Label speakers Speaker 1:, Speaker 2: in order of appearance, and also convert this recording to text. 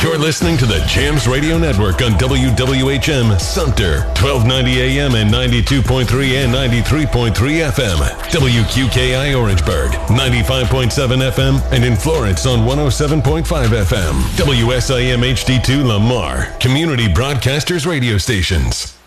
Speaker 1: You're listening to the Jams Radio Network on WWHM Sumter, 1290 AM and 92.3 and 93.3 FM. WQKI Orangeburg, 95.7 FM, and in Florence on 107.5 FM. WSIM HD2 Lamar, Community Broadcasters Radio Stations.